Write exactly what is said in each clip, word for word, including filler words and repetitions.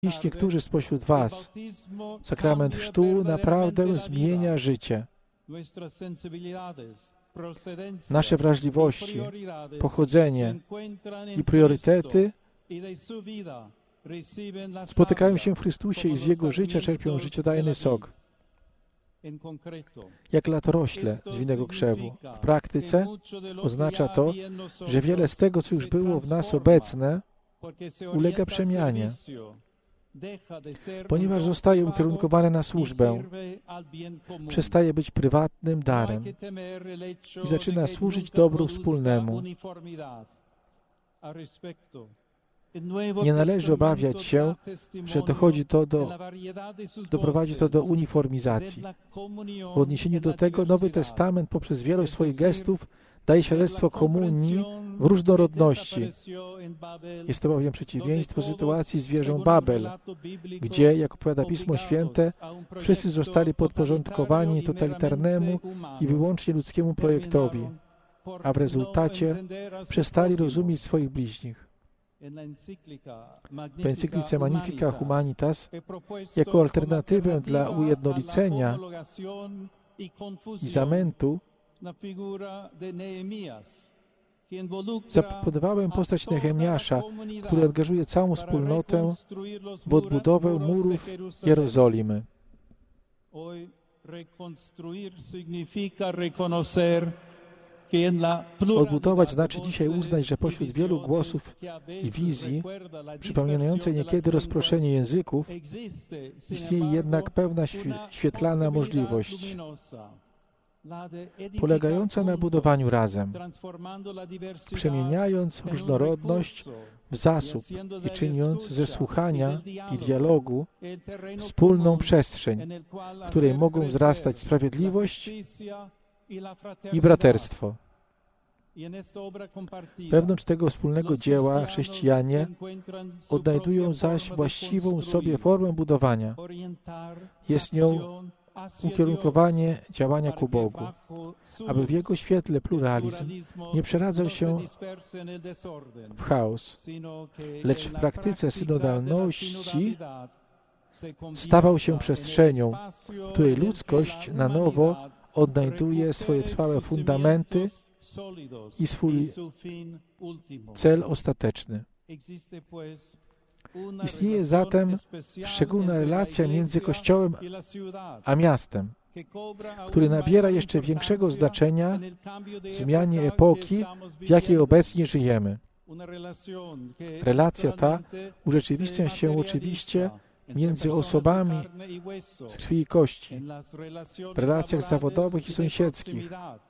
Dziś niektórzy spośród Was, sakrament chrztu naprawdę zmienia życie. Nasze wrażliwości, pochodzenie i priorytety spotykają się w Chrystusie i z Jego życia czerpią życiodajny sok. Jak latorośle z winnego krzewu. W praktyce oznacza to, że wiele z tego, co już było w nas obecne, ulega przemianie, ponieważ zostaje ukierunkowane na służbę, przestaje być prywatnym darem i zaczyna służyć dobru wspólnemu. Nie należy obawiać się, że dochodzi to do, doprowadzi to do uniformizacji. W odniesieniu do tego Nowy Testament poprzez wielość swoich gestów daje świadectwo komunii w różnorodności. Jest to bowiem przeciwieństwo sytuacji z wieżą Babel, gdzie, jak opowiada Pismo Święte, wszyscy zostali podporządkowani totalitarnemu i wyłącznie ludzkiemu projektowi, a w rezultacie przestali rozumieć swoich bliźnich. W encyklice Magnificat Humanitas jako alternatywę dla ujednolicenia i zamętu zaproponowałem postać Nehemiasza, który angażuje całą wspólnotę w odbudowę murów Jerozolimy. Odbudować znaczy dzisiaj uznać, że pośród wielu głosów i wizji, przypominającej niekiedy rozproszenie języków, istnieje jednak pewna świetlana możliwość, polegająca na budowaniu razem, przemieniając różnorodność w zasób i czyniąc ze słuchania i dialogu wspólną przestrzeń, w której mogą wzrastać sprawiedliwość i braterstwo. Wewnątrz tego wspólnego dzieła chrześcijanie odnajdują zaś właściwą sobie formę budowania. Jest nią ukierunkowanie działania ku Bogu, aby w Jego świetle pluralizm nie przeradzał się w chaos, lecz w praktyce synodalności stawał się przestrzenią, w której ludzkość na nowo odnajduje swoje trwałe fundamenty i swój cel ostateczny. Istnieje zatem szczególna relacja między Kościołem a miastem, który nabiera jeszcze większego znaczenia w zmianie epoki, w jakiej obecnie żyjemy. Relacja ta urzeczywistnia się oczywiście między osobami z krwi i kości, w relacjach zawodowych i sąsiedzkich,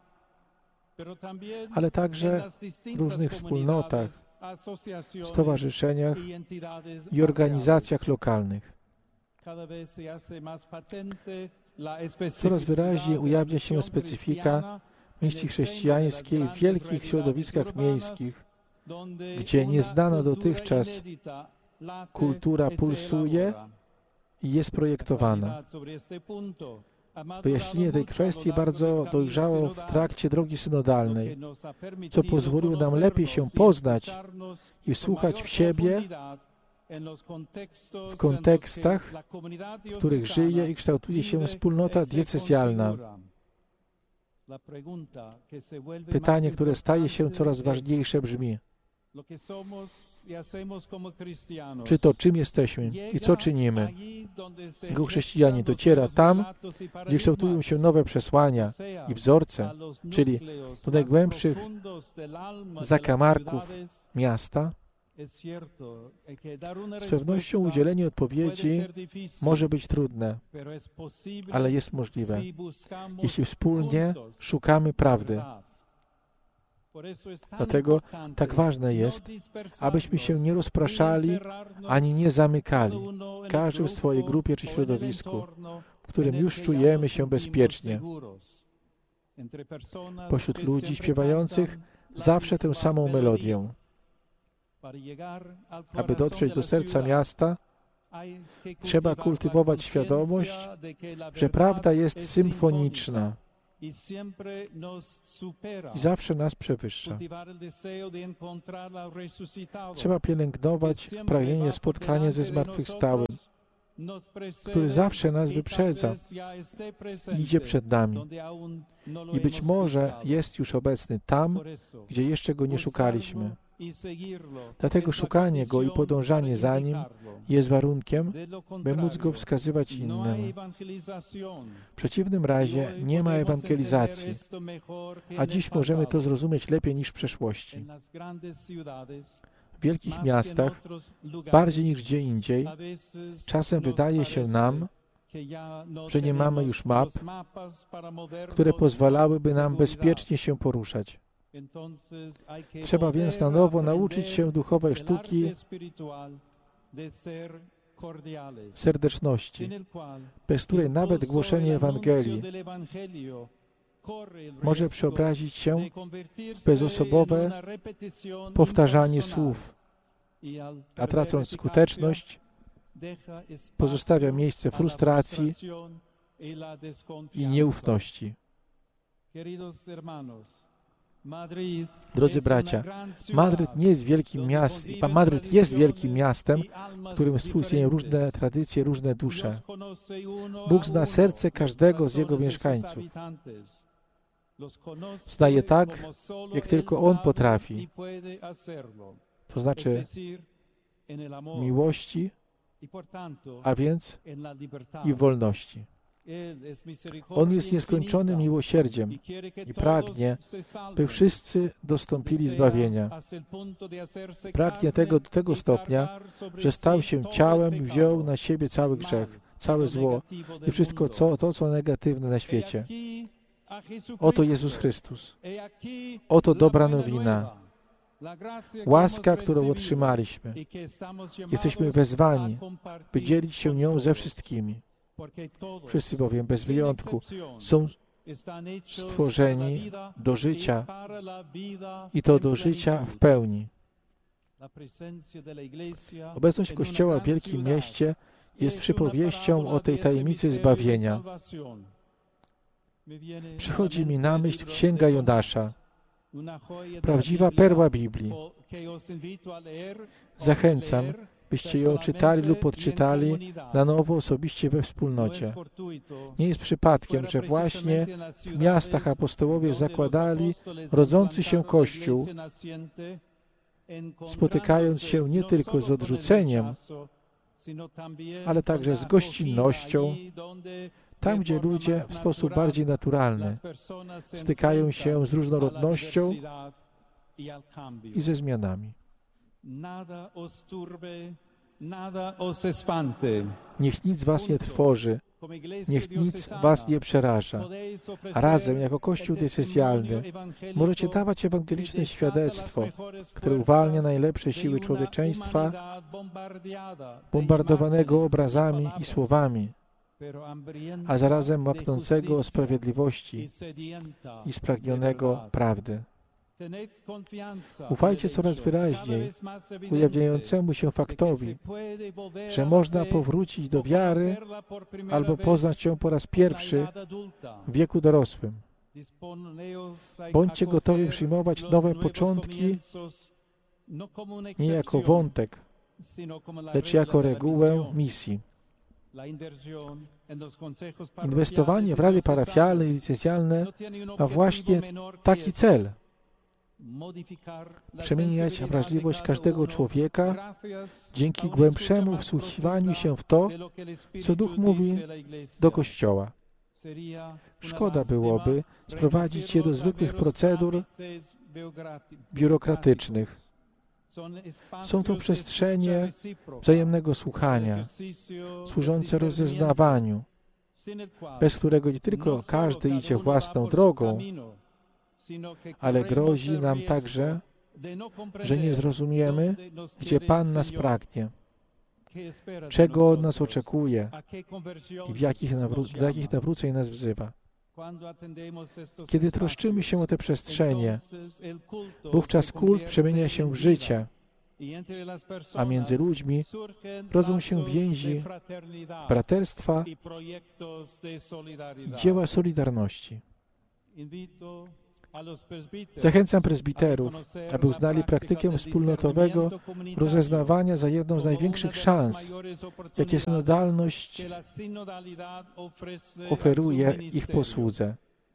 ale także w różnych wspólnotach, stowarzyszeniach i organizacjach lokalnych. Coraz wyraźniej ujawnia się specyfika misji chrześcijańskiej w wielkich środowiskach miejskich, gdzie nieznana dotychczas kultura pulsuje i jest projektowana. Wyjaśnienie tej kwestii bardzo dojrzało w trakcie drogi synodalnej, co pozwoliło nam lepiej się poznać i wsłuchać w siebie w kontekstach, w których żyje i kształtuje się wspólnota diecezjalna. Pytanie, które staje się coraz ważniejsze, brzmi: czy to, czym jesteśmy i co czynimy, jako chrześcijanie, dociera tam, gdzie kształtują się nowe przesłania i wzorce, czyli do najgłębszych zakamarków miasta? Z pewnością udzielenie odpowiedzi może być trudne, ale jest możliwe, jeśli wspólnie szukamy prawdy. Dlatego tak ważne jest, abyśmy się nie rozpraszali ani nie zamykali, każdy w swojej grupie czy środowisku, w którym już czujemy się bezpiecznie. Pośród ludzi śpiewających zawsze tę samą melodię. Aby dotrzeć do serca miasta, trzeba kultywować świadomość, że prawda jest symfoniczna, i zawsze nas przewyższa. Trzeba pielęgnować pragnienie spotkania ze zmartwychwstałym, który zawsze nas wyprzedza i idzie przed nami. I być może jest już obecny tam, gdzie jeszcze Go nie szukaliśmy. Dlatego szukanie Go i podążanie za Nim jest warunkiem, by móc Go wskazywać innym. W przeciwnym razie nie ma ewangelizacji, a dziś możemy to zrozumieć lepiej niż w przeszłości. W wielkich miastach, bardziej niż gdzie indziej, czasem wydaje się nam, że nie mamy już map, które pozwalałyby nam bezpiecznie się poruszać. Trzeba więc na nowo nauczyć się duchowej sztuki serdeczności, bez której nawet głoszenie Ewangelii może przeobrazić się w bezosobowe powtarzanie słów, a tracąc skuteczność, pozostawia miejsce frustracji i nieufności. Drodzy bracia, Madryt nie jest wielkim miastem, Madryt jest wielkim miastem, w którym współistnieją różne tradycje, różne dusze. Bóg zna serce każdego z Jego mieszkańców. Zna je tak, jak tylko On potrafi. To znaczy miłości, a więc i wolności. On jest nieskończonym miłosierdziem i pragnie, by wszyscy dostąpili zbawienia. Pragnie tego do tego stopnia, że stał się ciałem i wziął na siebie cały grzech, całe zło i wszystko co, to, co negatywne na świecie. Oto Jezus Chrystus. Oto dobra nowina. Łaska, którą otrzymaliśmy. Jesteśmy wezwani, by dzielić się nią ze wszystkimi. Wszyscy bowiem, bez wyjątku, są stworzeni do życia i to do życia w pełni. Obecność Kościoła w wielkim mieście jest przypowieścią o tej tajemnicy zbawienia. Przychodzi mi na myśl Księga Jonasza, prawdziwa perła Biblii. Zachęcam, byście ją czytali lub odczytali na nowo osobiście we wspólnocie. Nie jest przypadkiem, że właśnie w miastach apostołowie zakładali rodzący się Kościół, spotykając się nie tylko z odrzuceniem, ale także z gościnnością, tam, gdzie ludzie w sposób bardziej naturalny stykają się z różnorodnością i ze zmianami. Niech nic was nie trwoży, niech nic was nie przeraża. A razem, jako Kościół diecezjalny, możecie dawać ewangeliczne świadectwo, które uwalnia najlepsze siły człowieczeństwa, bombardowanego obrazami i słowami, a zarazem łaknącego o sprawiedliwości i spragnionego prawdy. Ufajcie coraz wyraźniej ujawniającemu się faktowi, że można powrócić do wiary albo poznać ją po raz pierwszy w wieku dorosłym. Bądźcie gotowi przyjmować nowe początki nie jako wątek, lecz jako regułę misji. Inwestowanie w rady parafialne i diecezjalne ma właśnie taki cel. Przemieniać wrażliwość każdego człowieka dzięki głębszemu wsłuchiwaniu się w to, co Duch mówi do Kościoła. Szkoda byłoby sprowadzić je do zwykłych procedur biurokratycznych. Są to przestrzenie wzajemnego słuchania, służące rozeznawaniu, bez którego nie tylko każdy idzie własną drogą, ale grozi nam także, że nie zrozumiemy, gdzie Pan nas pragnie, czego od nas oczekuje i w jakich nawró- do jakich nawróceń nas wzywa. Kiedy troszczymy się o te przestrzenie, wówczas kult przemienia się w życie, a między ludźmi rodzą się więzi braterstwa i dzieła solidarności. Zachęcam prezbiterów, aby uznali praktykę wspólnotowego rozeznawania za jedną z największych szans, jakie synodalność oferuje ich posłudze.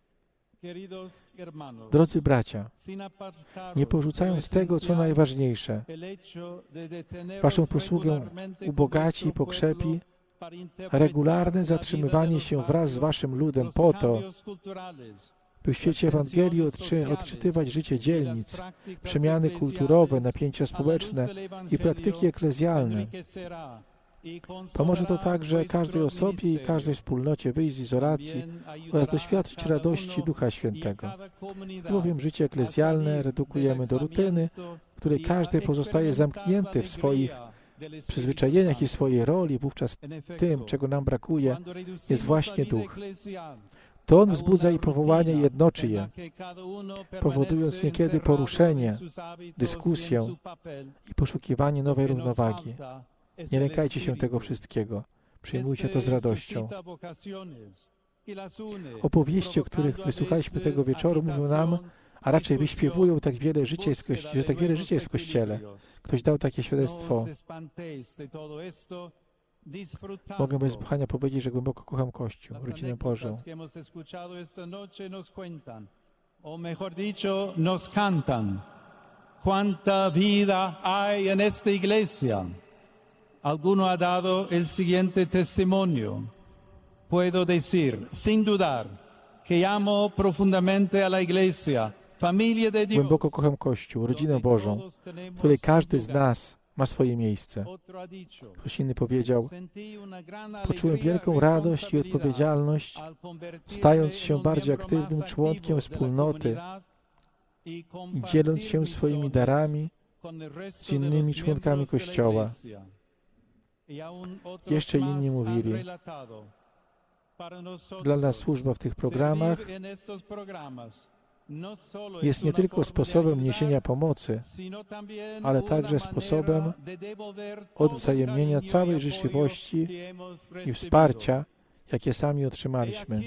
Drodzy bracia, nie porzucając tego, co najważniejsze, waszą posługę ubogaci i pokrzepi regularne zatrzymywanie się wraz z waszym ludem po to, by w świecie Ewangelii odczy, odczytywać życie dzielnic, przemiany kulturowe, napięcia społeczne i praktyki eklezjalne. Pomoże to także każdej osobie i każdej wspólnocie wyjść z izolacji oraz doświadczyć radości Ducha Świętego. Gdy bowiem życie eklezjalne redukujemy do rutyny, w której każdy pozostaje zamknięty w swoich przyzwyczajeniach i swojej roli, wówczas tym, czego nam brakuje, jest właśnie Duch. To On wzbudza i powołanie i jednoczy je, powodując niekiedy poruszenie, dyskusję i poszukiwanie nowej równowagi. Nie lękajcie się tego wszystkiego. Przyjmujcie to z radością. Opowieści, o których wysłuchaliśmy tego wieczoru, mówią nam, a raczej wyśpiewują, tak wiele życia jest w kości- że tak wiele życia jest w Kościele. Ktoś dał takie świadectwo. Mogę bez wahania powiedzieć, że głęboko kocham Kościół, rodzinę Bożą. O mejor dicho, nos cantan. Cuánta vida hay en esta iglesia. Alguno ha dado el siguiente testimonio. Puedo decir, sin dudar, que amo profundamente a la iglesia, familia de Dios. Głęboko kocham Kościół, rodzinę Bożą, w której każdy z nas ma swoje miejsce. Ktoś inny powiedział, poczułem wielką radość i odpowiedzialność, stając się bardziej aktywnym członkiem wspólnoty i dzieląc się swoimi darami z innymi członkami Kościoła. Jeszcze inni mówili, dla nas służba w tych programach jest nie tylko sposobem niesienia pomocy, ale także sposobem odwzajemnienia całej życzliwości i wsparcia, jakie sami otrzymaliśmy.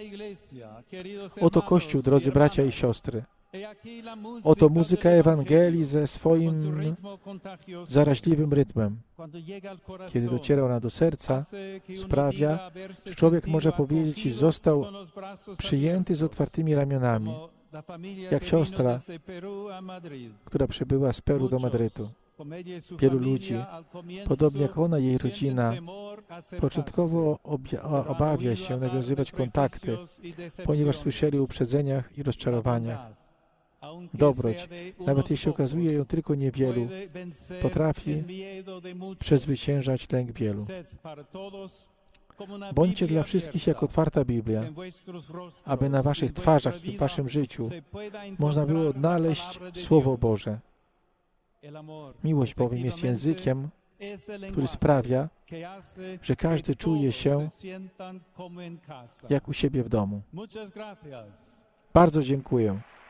Oto Kościół, drodzy bracia i siostry. Oto muzyka Ewangelii ze swoim zaraźliwym rytmem. Kiedy dociera ona do serca, sprawia, że człowiek może powiedzieć, iż został przyjęty z otwartymi ramionami, jak siostra, która przybyła z Peru do Madrytu. Wielu ludzi, podobnie jak ona i jej rodzina, początkowo obawia się nawiązywać kontakty, ponieważ słyszeli o uprzedzeniach i rozczarowaniach. Dobroć, nawet jeśli okazuje ją tylko niewielu, potrafi przezwyciężać lęk wielu. Bądźcie dla wszystkich jak otwarta Biblia, aby na waszych twarzach i w waszym życiu można było odnaleźć Słowo Boże. Miłość bowiem jest językiem, który sprawia, że każdy czuje się jak u siebie w domu. Bardzo dziękuję.